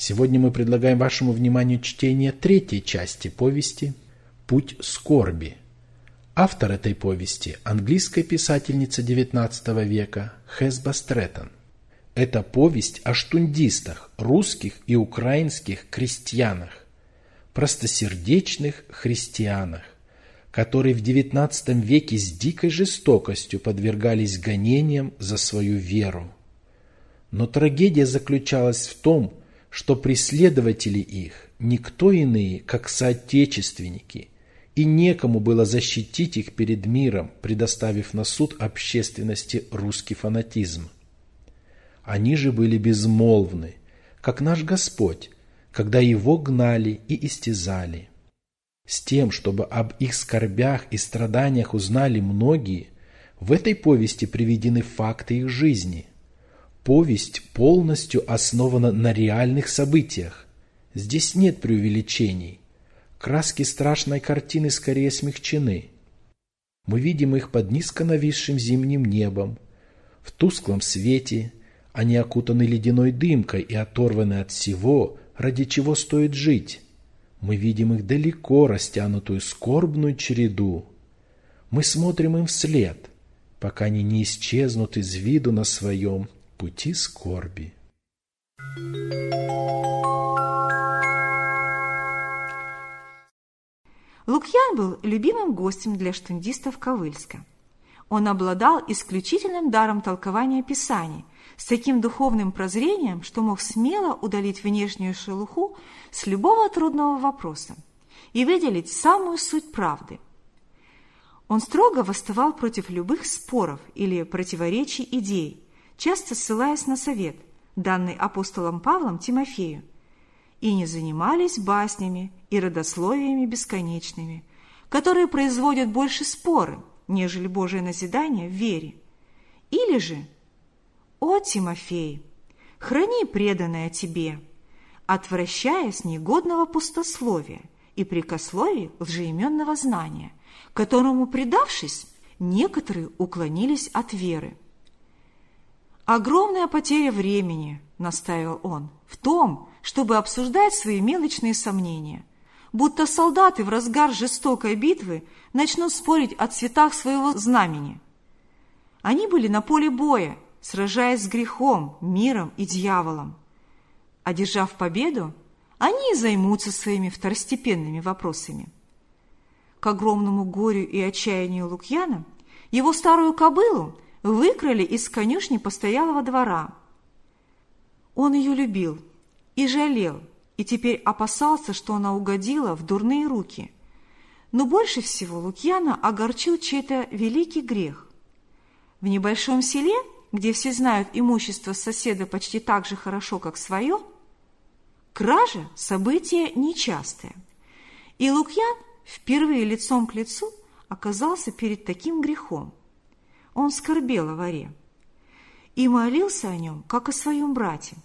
Сегодня мы предлагаем вашему вниманию чтение третьей части повести «Путь скорби». Автор этой повести – английская писательница XIX века Хесба Стрэттон. Это повесть о штундистах, русских и украинских крестьянах, простосердечных христианах, которые в XIX веке с дикой жестокостью подвергались гонениям за свою веру. Но трагедия заключалась в том, что преследователи их никто иные, как соотечественники, и некому было защитить их перед миром, предоставив на суд общественности русский фанатизм. Они же были безмолвны, как наш Господь, когда Его гнали и истязали. С тем, чтобы об их скорбях и страданиях узнали многие, в этой повести приведены факты их жизни. Повесть полностью основана на реальных событиях. Здесь нет преувеличений. Краски страшной картины скорее смягчены. Мы видим их под низко нависшим зимним небом. В тусклом свете они окутаны ледяной дымкой и оторваны от всего, ради чего стоит жить. Мы видим их далеко растянутую скорбную череду. Мы смотрим им вслед, пока они не исчезнут из виду на своем пути скорби. Лукьян был любимым гостем для штундистов Ковыльска. Он обладал исключительным даром толкования Писаний, с таким духовным прозрением, что мог смело удалить внешнюю шелуху с любого трудного вопроса и выделить самую суть правды. Он строго восставал против любых споров или противоречий идей, часто ссылаясь на совет, данный апостолом Павлом Тимофею, и не занимались баснями и родословиями бесконечными, которые производят больше споры, нежели Божие назидание в вере. Или же: «О, Тимофей, храни преданное тебе, отвращаясь негодного пустословия и прикословий лжеименного знания, которому, предавшись, некоторые уклонились от веры». «Огромная потеря времени, — настаивал он, — в том, чтобы обсуждать свои мелочные сомнения, будто солдаты в разгар жестокой битвы начнут спорить о цветах своего знамени. Они были на поле боя, сражаясь с грехом, миром и дьяволом. Одержав победу, они и займутся своими второстепенными вопросами». К огромному горю и отчаянию Лукьяна его старую кобылу выкрали из конюшни постоялого двора. Он ее любил и жалел, и теперь опасался, что она угодила в дурные руки. Но больше всего Лукьяна огорчил чей-то великий грех. В небольшом селе, где все знают имущество соседа почти так же хорошо, как свое, кража – событие нечастое. И Лукьян впервые лицом к лицу оказался перед таким грехом. Он скорбел о воре и молился о нем, как о своем брате.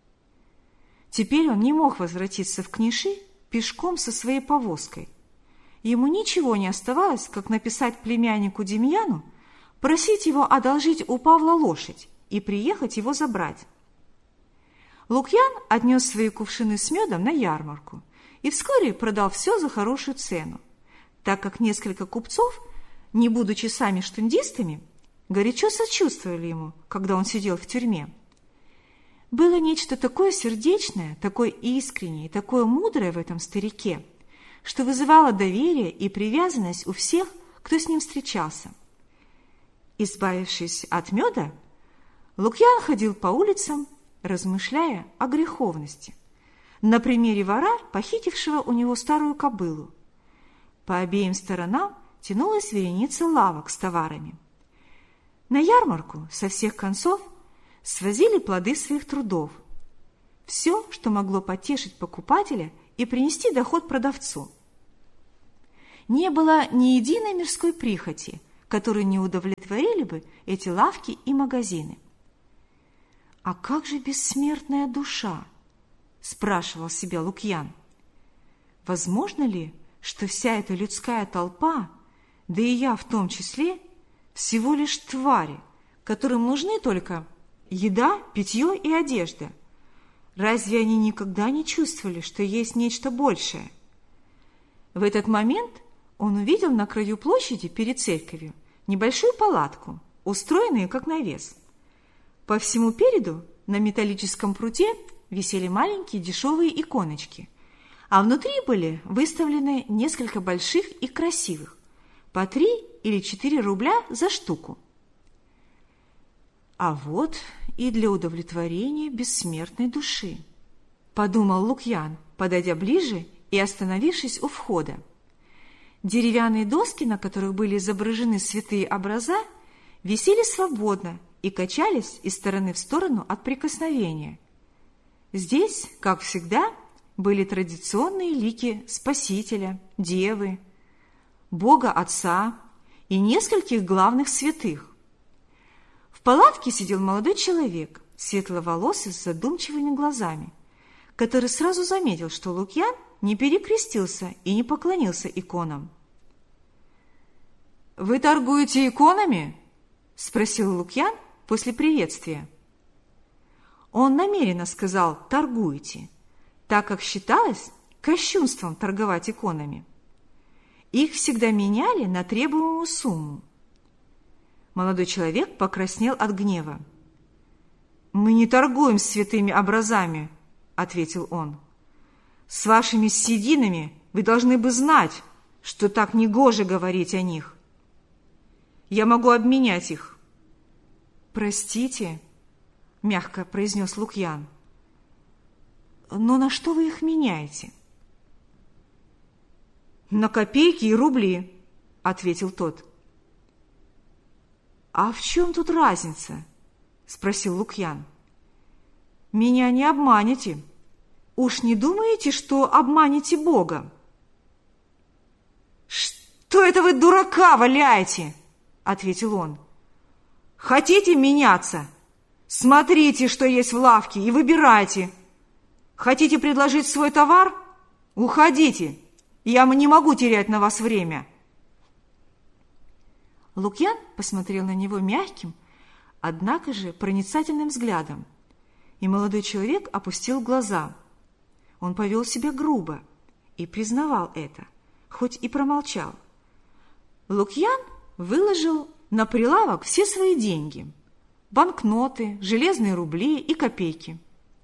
Теперь он не мог возвратиться в Книши пешком со своей повозкой. Ему ничего не оставалось, как написать племяннику Демьяну, просить его одолжить у Павла лошадь и приехать его забрать. Лукьян отнес свои кувшины с медом на ярмарку и вскоре продал все за хорошую цену, так как несколько купцов, не будучи сами штундистами, горячо сочувствовали ему, когда он сидел в тюрьме. Было нечто такое сердечное, такое искреннее и такое мудрое в этом старике, что вызывало доверие и привязанность у всех, кто с ним встречался. Избавившись от меда, Лукьян ходил по улицам, размышляя о греховности, на примере вора, похитившего у него старую кобылу. По обеим сторонам тянулась вереница лавок с товарами. На ярмарку со всех концов свозили плоды своих трудов. Все, что могло потешить покупателя и принести доход продавцу. Не было ни единой мирской прихоти, которую не удовлетворили бы эти лавки и магазины. «А как же бессмертная душа?» – спрашивал себя Лукьян. «Возможно ли, что вся эта людская толпа, да и я в том числе, всего лишь твари, которым нужны только еда, питье и одежда, Разве они никогда не чувствовали, что есть нечто большее? В этот момент он увидел на краю площади перед церковью небольшую палатку, устроенную как навес. По всему переду на металлическом пруте висели маленькие дешевые иконочки, а внутри были выставлены несколько больших и красивых, по 3 или 4 рубля за штуку. А вот и для удовлетворения бессмертной души, подумал Лукьян, подойдя ближе и остановившись у входа. Деревянные доски, на которых были изображены святые образа, висели свободно и качались из стороны в сторону от прикосновения. Здесь, как всегда, были традиционные лики Спасителя, Девы, Бога Отца и нескольких главных святых. В палатке сидел молодой человек, светловолосый, с задумчивыми глазами, который сразу заметил, что Лукьян не перекрестился и не поклонился иконам. «Вы торгуете иконами?» – спросил Лукьян после приветствия. Он намеренно сказал «торгуете», так как считалось кощунством торговать иконами. Их всегда меняли на требуемую сумму. Молодой человек покраснел от гнева. «Мы не торгуем святыми образами», — ответил он. «С вашими сединами вы должны бы знать, что так негоже говорить о них. Я могу обменять их». «Простите», — мягко произнес Лукьян, «но на что вы их меняете?» «На копейки и рубли», — ответил тот. «А в чем тут разница?» – спросил Лукьян. «Меня не обманете. Уж не думаете, что обманете Бога?» «Что это вы дурака валяете?» – ответил он. «Хотите меняться? Смотрите, что есть в лавке, и выбирайте. Хотите предложить свой товар? Уходите. Я не могу терять на вас время». Лукьян посмотрел на него мягким, однако же проницательным взглядом, и молодой человек опустил глаза. Он повел себя грубо и признавал это, хоть и промолчал. Лукьян выложил на прилавок все свои деньги – банкноты, железные рубли и копейки.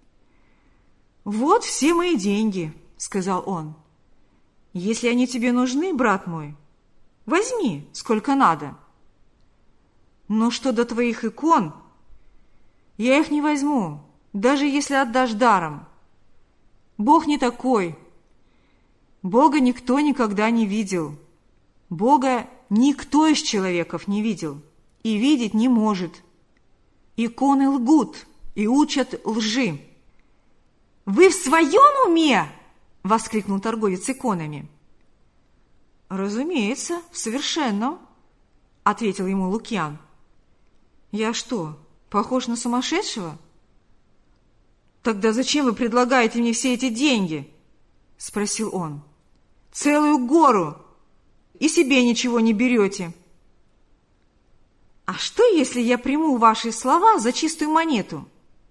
«Вот все мои деньги», – сказал он. «Если они тебе нужны, брат мой, возьми, сколько надо. Но что до твоих икон, я их не возьму, даже если отдашь даром. Бог не такой. Бога никто никогда не видел. Бога никто из человеков не видел и видеть не может. Иконы лгут и учат лжи». «Вы в своем уме?» – воскликнул торговец иконами. «Разумеется, в совершенном», — ответил ему Лукьян. «Я что, похож на сумасшедшего?» «Тогда зачем вы предлагаете мне все эти деньги?» — спросил он. «Целую гору, и себе ничего не берете». «А что, если я приму ваши слова за чистую монету?»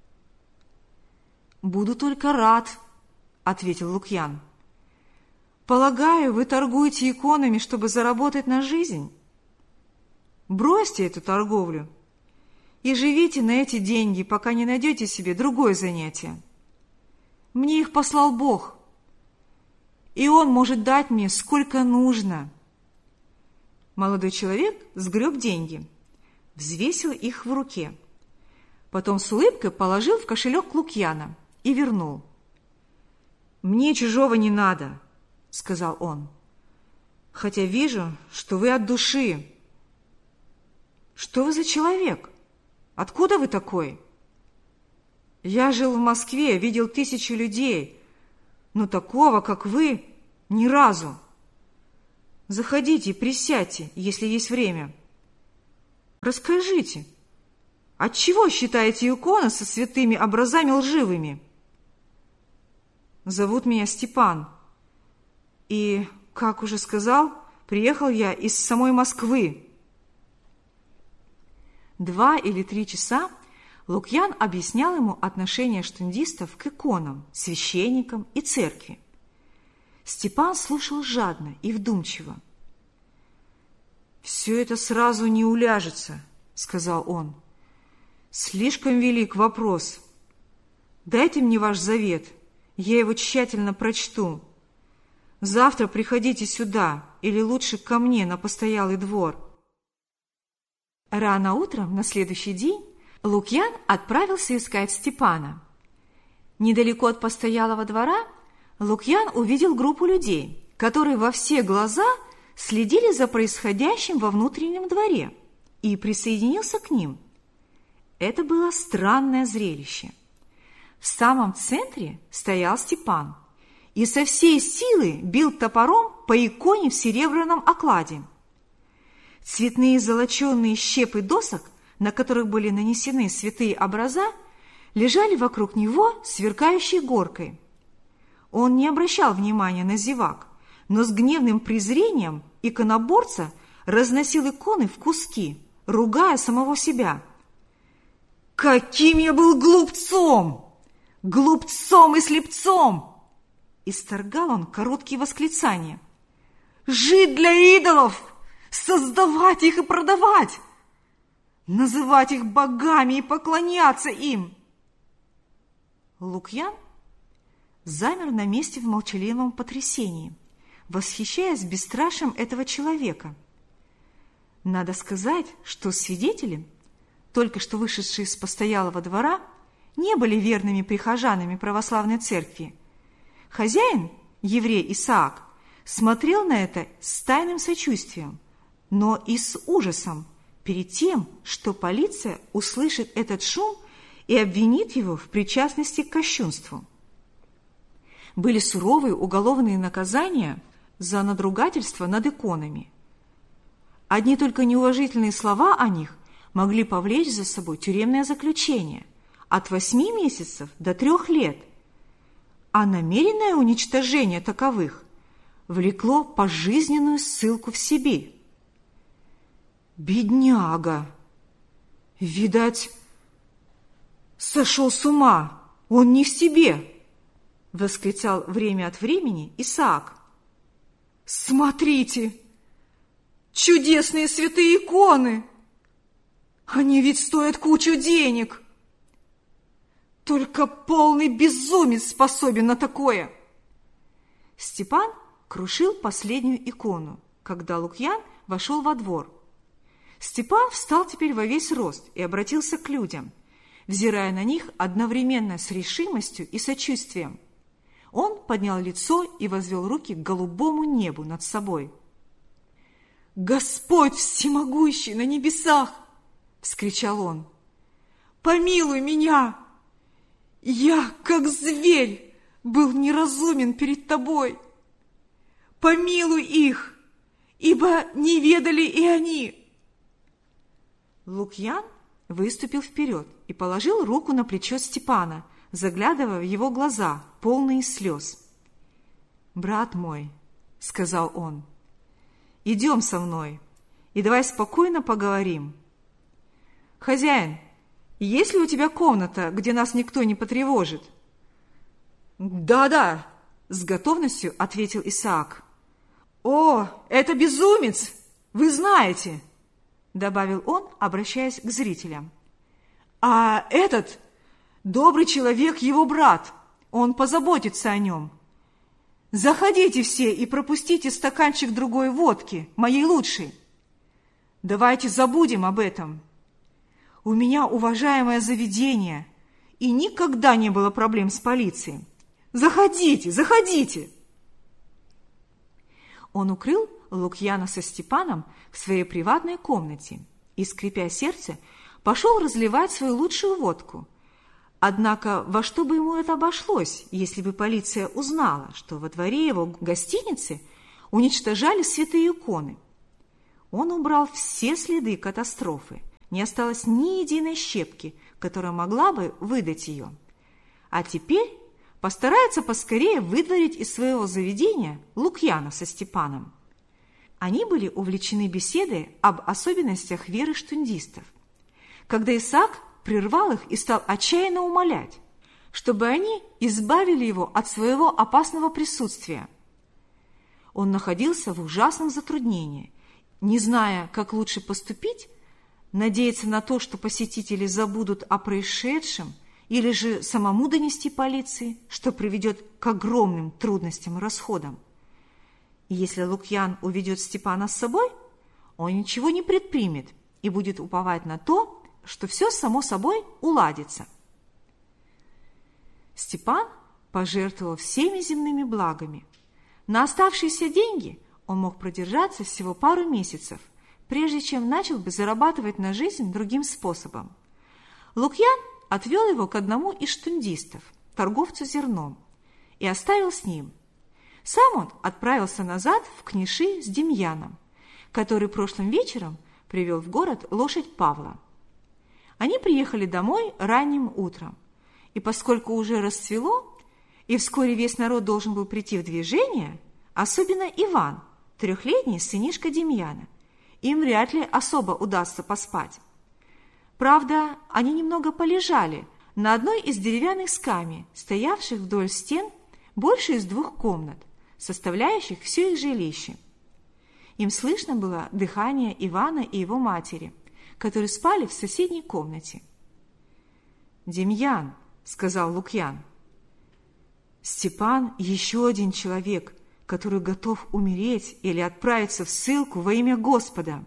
«Буду только рад», — ответил Лукьян. «Полагаю, вы торгуете иконами, чтобы заработать на жизнь? Бросьте эту торговлю и живите на эти деньги, пока не найдете себе другое занятие. Мне их послал Бог, и Он может дать мне сколько нужно». Молодой человек сгреб деньги, взвесил их в руке, потом с улыбкой положил в кошелек Лукьяна и вернул. «Мне чужого не надо», — сказал он, «хотя вижу, что вы от души». «Что вы за человек? Откуда вы такой?» «Я жил в Москве, видел 1000 людей, но такого, как вы, ни разу. Заходите, присядьте, если есть время. Расскажите, отчего считаете иконы со святыми образами лживыми?» «Зовут меня Степан, и, как уже сказал, приехал я из самой Москвы». 2 или 3 часа Лукьян объяснял ему отношение штундистов к иконам, священникам и церкви. Степан слушал жадно и вдумчиво. «Все это сразу не уляжется», — сказал он. «Слишком велик вопрос. Дайте мне ваш завет, я его тщательно прочту. Завтра приходите сюда, или лучше ко мне на постоялый двор». Рано утром на следующий день Лукьян отправился искать Степана. Недалеко от постоялого двора Лукьян увидел группу людей, которые во все глаза следили за происходящим во внутреннем дворе, и присоединился к ним. Это было странное зрелище. В самом центре стоял Степан и со всей силы бил топором по иконе в серебряном окладе. Цветные золоченые щепы досок, на которых были нанесены святые образа, лежали вокруг него сверкающей горкой. Он не обращал внимания на зевак, но с гневным презрением иконоборца разносил иконы в куски, ругая самого себя. «Каким я был глупцом! Глупцом и слепцом!» Исторгал он короткие восклицания. «Жить для идолов! Создавать их и продавать! Называть их богами и поклоняться им!» Лукьян замер на месте в молчаливом потрясении, восхищаясь бесстрашием этого человека. Надо сказать, что свидетели, только что вышедшие из постоялого двора, не были верными прихожанами православной церкви. Хозяин, еврей Исаак, смотрел на это с тайным сочувствием, но и с ужасом, перед тем, что полиция услышит этот шум и обвинит его в причастности к кощунству. Были суровые уголовные наказания за надругательство над иконами. Одни только неуважительные слова о них могли повлечь за собой тюремное заключение от 8 месяцев до 3 лет, а намеренное уничтожение таковых влекло пожизненную ссылку в Сибирь. «Бедняга! Видать, сошел с ума! Он не в себе!» — восклицал время от времени Исаак. «Смотрите! Чудесные святые иконы! Они ведь стоят кучу денег! Только полный безумец способен на такое!» Степан крушил последнюю икону, когда Лукьян вошел во двор. Степан встал теперь во весь рост и обратился к людям, взирая на них одновременно с решимостью и сочувствием. Он поднял лицо и возвел руки к голубому небу над собой. «Господь всемогущий на небесах!» — вскричал он. «Помилуй меня! Я, как зверь, был неразумен перед тобой. Помилуй их, ибо не ведали и они!» Лукьян выступил вперед и положил руку на плечо Степана, заглядывая в его глаза, полные слез. «Брат мой, — сказал он, — идем со мной, и давай спокойно поговорим. Хозяин, есть ли у тебя комната, где нас никто не потревожит?» «Да-да, — с готовностью ответил Исаак. «О, это безумец! Вы знаете!» — добавил он, обращаясь к зрителям. «А этот добрый человек, его брат, он позаботится о нем. Заходите все и пропустите стаканчик другой водки, моей лучшей. Давайте забудем об этом. У меня уважаемое заведение, и никогда не было проблем с полицией. Заходите, заходите!» Он укрыл Лукьяна со Степаном в своей приватной комнате и, скрипя сердце, пошел разливать свою лучшую водку. Однако во что бы ему это обошлось, если бы полиция узнала, что во дворе его гостиницы уничтожали святые иконы? Он убрал все следы катастрофы, не осталось ни единой щепки, которая могла бы выдать ее. А теперь постарается поскорее выдворить из своего заведения Лукьяна со Степаном. Они были увлечены беседой об особенностях веры штундистов. Когда Исаак прервал их и стал отчаянно умолять, чтобы они избавили его от своего опасного присутствия. Он находился в ужасном затруднении, не зная, как лучше поступить, надеяться на то, что посетители забудут о происшедшем, или же самому донести полиции, что приведет к огромным трудностям и расходам. И если Лукьян уведет Степана с собой, он ничего не предпримет и будет уповать на то, что все само собой уладится. Степан пожертвовал всеми земными благами. На оставшиеся деньги он мог продержаться всего пару месяцев, прежде чем начал бы зарабатывать на жизнь другим способом. Лукьян отвел его к одному из штундистов, торговцу зерном, и оставил с ним. Сам он отправился назад в Книши с Демьяном, который прошлым вечером привел в город лошадь Павла. Они приехали домой ранним утром, и поскольку уже расцвело, и вскоре весь народ должен был прийти в движение, особенно Иван, трехлетний сынишка Демьяна, им вряд ли особо удастся поспать. Правда, они немного полежали на одной из деревянных скамей, стоявших вдоль стен больше из 2 комнат, составляющих все их жилище. Им слышно было дыхание Ивана и его матери, которые спали в соседней комнате. «Демьян», — сказал Лукьян, — «Степан еще один человек, который готов умереть или отправиться в ссылку во имя Господа».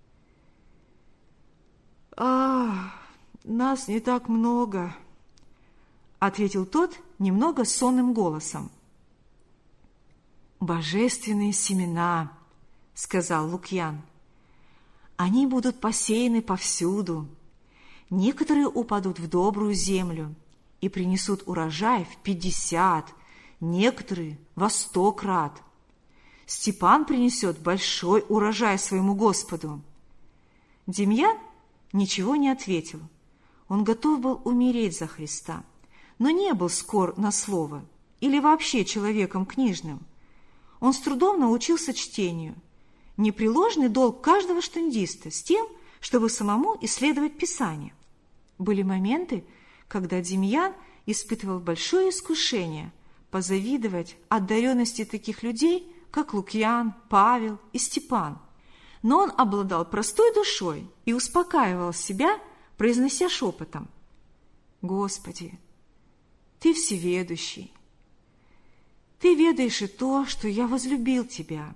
Нас не так много», — ответил тот немного сонным голосом. «Божественные семена», — сказал Лукьян. «Они будут посеяны повсюду. Некоторые упадут в добрую землю и принесут урожай в 50, некоторые во 100 крат. Степан принесет большой урожай своему Господу». Демьян ничего не ответил. Он готов был умереть за Христа, но не был скор на слово или вообще человеком книжным. Он с трудом научился чтению. Непреложный долг каждого штундиста с тем, чтобы самому исследовать Писание. Были моменты, когда Демьян испытывал большое искушение позавидовать одаренности таких людей, как Лукьян, Павел и Степан. Но он обладал простой душой и успокаивал себя, произнося шепотом: «Господи, Ты всеведущий. Ты ведаешь и то, что я возлюбил Тебя».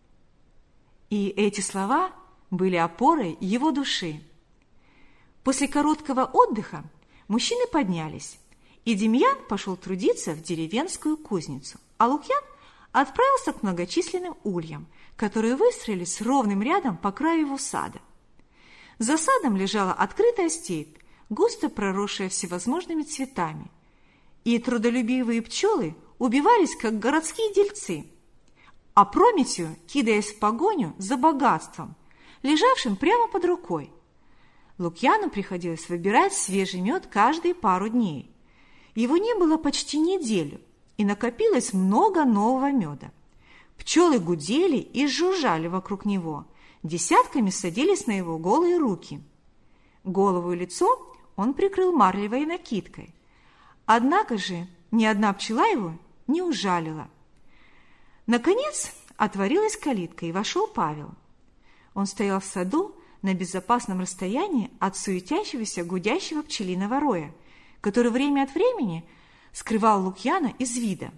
И эти слова были опорой его души. После короткого отдыха мужчины поднялись, и Демьян пошел трудиться в деревенскую кузницу, а Лукьян отправился к многочисленным ульям, которые выстроились ровным рядом по краю его сада. За садом лежала открытая степь, густо проросшая всевозможными цветами, и трудолюбивые пчелы убивались, как городские дельцы, опрометью кидаясь в погоню за богатством, лежавшим прямо под рукой. Лукьяну приходилось выбирать свежий мед каждые пару дней. Его не было почти неделю, и накопилось много нового меда. Пчелы гудели и жужжали вокруг него, десятками садились на его голые руки. Голову и лицо он прикрыл марлевой накидкой. Однако же ни одна пчела его не ужалила. Наконец отворилась калитка, и вошел Павел. Он стоял в саду на безопасном расстоянии от суетящегося гудящего пчелиного роя, который время от времени скрывал Лукьяна из вида.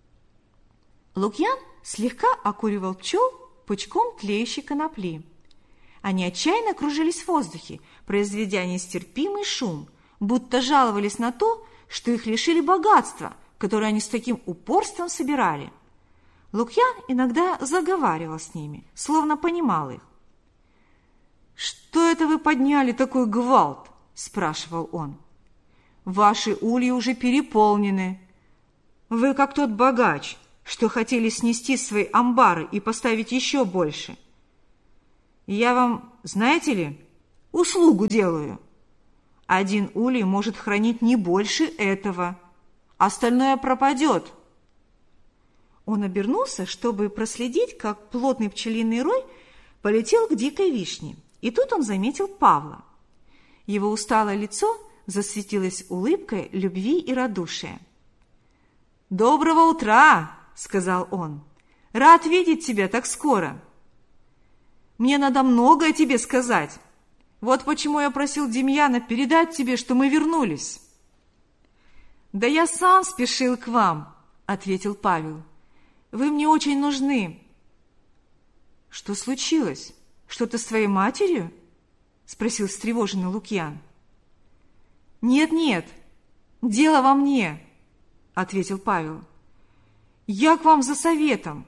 Лукьян слегка окуривал пчел пучком тлеющей конопли. Они отчаянно кружились в воздухе, произведя нестерпимый шум, будто жаловались на то, что их лишили богатства, которое они с таким упорством собирали. Лукьян иногда заговаривал с ними, словно понимал их. «Что это вы подняли такой гвалт?» – спрашивал он. «Ваши ульи уже переполнены. Вы как тот богач, что хотели снести свои амбары и поставить еще больше. Я вам, знаете ли, услугу делаю. Один улей может хранить не больше этого, остальное пропадет». Он обернулся, чтобы проследить, как плотный пчелиный рой полетел к дикой вишне, и тут он заметил Павла. Его усталое лицо засветилось улыбкой любви и радушия. «Доброго утра!» – сказал он. «Рад видеть тебя так скоро. Мне надо многое тебе сказать. Вот почему я просил Демьяна передать тебе, что мы вернулись». «Да я сам спешил к вам», – ответил Павел. «Вы мне очень нужны». «Что случилось? Что-то с твоей матерью?» – спросил встревоженный Лукьян. «Нет, дело во мне», – ответил Павел. «Я к вам за советом».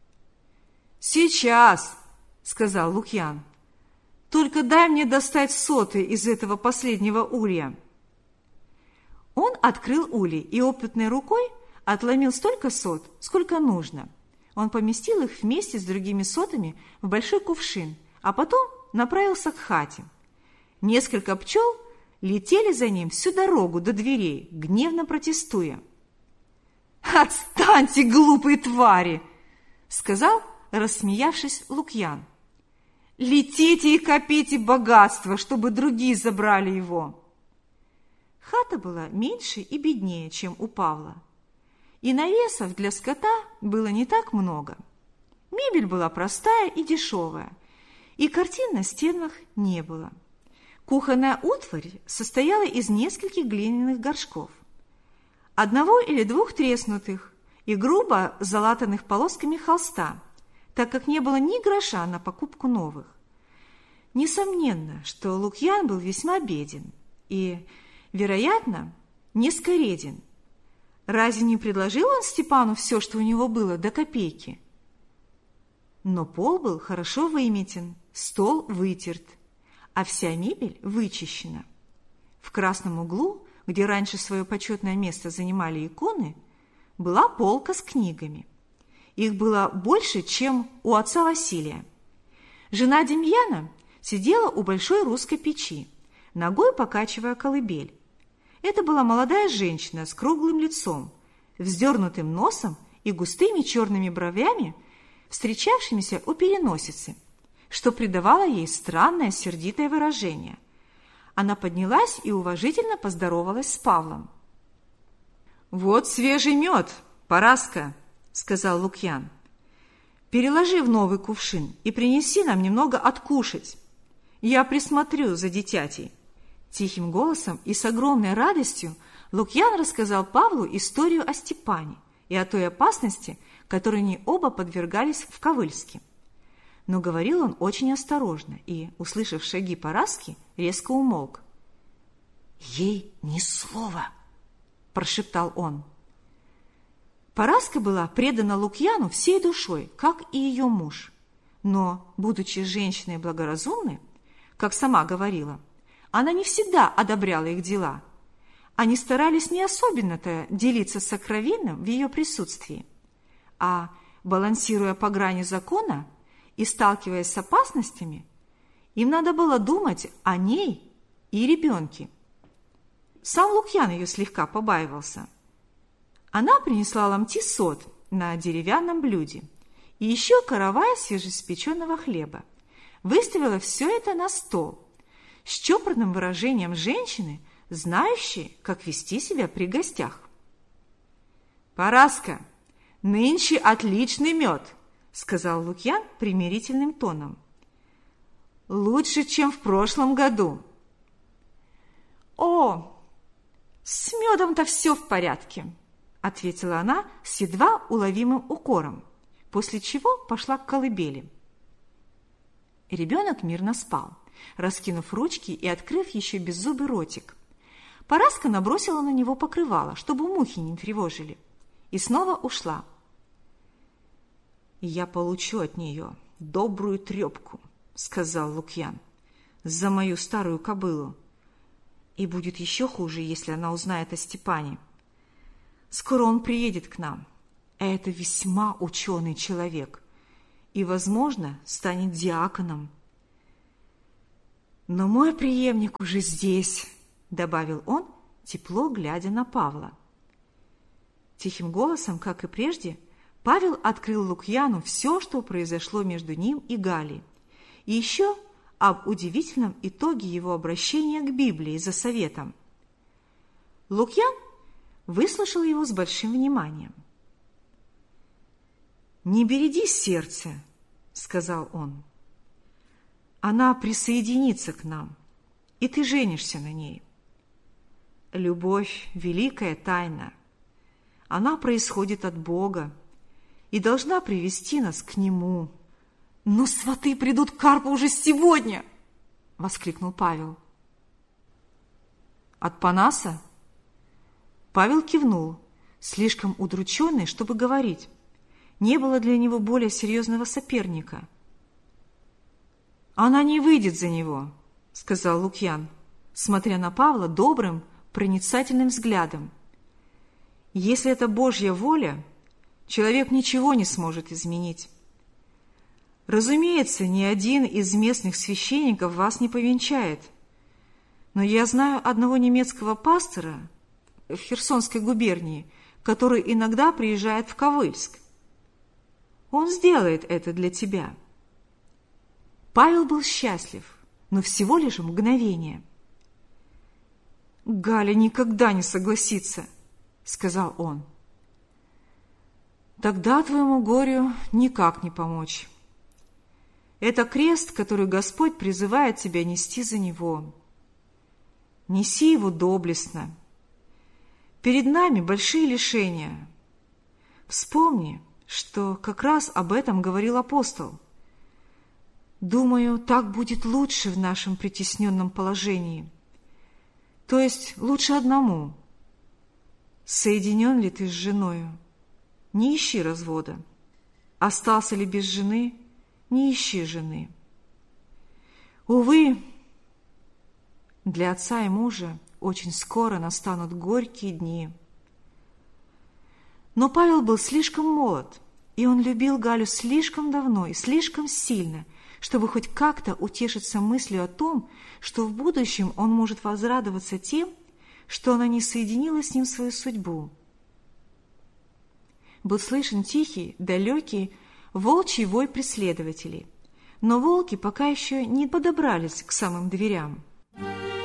«Сейчас», – сказал Лукьян. «Только дай мне достать соты из этого последнего улья». Он открыл улей и опытной рукой отломил столько сот, сколько нужно. Он поместил их вместе с другими сотами в большой кувшин, а потом направился к хате. Несколько пчел летели за ним всю дорогу до дверей, гневно протестуя. «Отстаньте, глупые твари!» — сказал, рассмеявшись, Лукьян. «Летите и копите богатство, чтобы другие забрали его!» Хата была меньше и беднее, чем у Павла. И навесов для скота было не так много. Мебель была простая и дешевая, и картин на стенах не было. Кухонная утварь состояла из нескольких глиняных горшков, одного или двух треснутых и грубо залатанных полосками холста, так как не было ни гроша на покупку новых. Несомненно, что Лукьян был весьма беден и, вероятно, не скореден. Разве не предложил он Степану все, что у него было, до копейки? Но пол был хорошо выметен, стол вытерт, а вся мебель вычищена. В красном углу, где раньше свое почетное место занимали иконы, была полка с книгами. Их было больше, чем у отца Василия. Жена Демьяна сидела у большой русской печи, ногой покачивая колыбель. Это была молодая женщина с круглым лицом, вздернутым носом и густыми черными бровями, встречавшимися у переносицы, что придавало ей странное сердитое выражение. Она поднялась и уважительно поздоровалась с Павлом. «Вот свежий мед, Параска», — сказал Лукьян. «Переложи в новый кувшин и принеси нам немного откушать. Я присмотрю за дитятей». Тихим голосом и с огромной радостью Лукьян рассказал Павлу историю о Степане и о той опасности, которой они оба подвергались в Ковыльске. Но говорил он очень осторожно и, услышав шаги Параски, резко умолк. «Ей ни слова!» – прошептал он. Параска была предана Лукьяну всей душой, как и ее муж. Но, будучи женщиной благоразумной, как сама говорила, она не всегда одобряла их дела. Они старались не особенно-то делиться сокровенным в ее присутствии, а, балансируя по грани закона и сталкиваясь с опасностями, им надо было думать о ней и ребенке. Сам Лукьян ее слегка побаивался. Она принесла ломти сот на деревянном блюде и еще каравай свежеиспеченного хлеба. Выставила все это на стол с чопорным выражением женщины, знающей, как вести себя при гостях. «Параска, нынче отличный мед», — сказал Лукьян примирительным тоном. «Лучше, чем в прошлом году». «О, с медом-то все в порядке», — ответила она с едва уловимым укором, после чего пошла к колыбели. Ребенок мирно спал, раскинув ручки и открыв еще беззубый ротик. Параска набросила на него покрывало, чтобы мухи не тревожили, и снова ушла. «Я получу от нее добрую трепку», — сказал Лукьян, — «за мою старую кобылу. И будет еще хуже, если она узнает о Степане. Скоро он приедет к нам. Это весьма ученый человек и, возможно, станет диаконом. Но мой преемник уже здесь», — добавил он, тепло глядя на Павла. Тихим голосом, как и прежде, Павел открыл Лукьяну все, что произошло между ним и Галей, и еще об удивительном итоге его обращения к Библии за советом. Лукьян выслушал его с большим вниманием. «Не береди сердце», — сказал он. «Она присоединится к нам, и ты женишься на ней. Любовь — великая тайна. Она происходит от Бога и должна привести нас к Нему». «Но сваты придут к Карпу уже сегодня!» — воскликнул Павел. «От Панаса?» Павел кивнул, слишком удрученный, чтобы говорить. Не было для него более серьезного соперника. «Она не выйдет за него», — сказал Лукьян, смотря на Павла добрым, проницательным взглядом. «Если это Божья воля, человек ничего не сможет изменить. Разумеется, ни один из местных священников вас не повенчает, но я знаю одного немецкого пастора в Херсонской губернии, который иногда приезжает в Ковыльск. Он сделает это для тебя». Павел был счастлив, но всего лишь мгновение. «Галя никогда не согласится», — сказал он. «Тогда твоему горю никак не помочь. Это крест, который Господь призывает тебя нести за Него. Неси его доблестно. Перед нами большие лишения. Вспомни, что как раз об этом говорил апостол. Думаю, так будет лучше в нашем притесненном положении. То есть лучше одному. Соединен ли ты с женою? Не ищи развода. Остался ли без жены? Не ищи жены. Увы, для отца и мужа очень скоро настанут горькие дни. Но Павел был слишком молод, и он любил Галю слишком давно и слишком сильно, чтобы хоть как-то утешиться мыслью о том, что в будущем он может возрадоваться тем, что она не соединила с ним свою судьбу. Был слышен тихий, далекий, волчий вой преследователей, но волки пока еще не подобрались к самым дверям.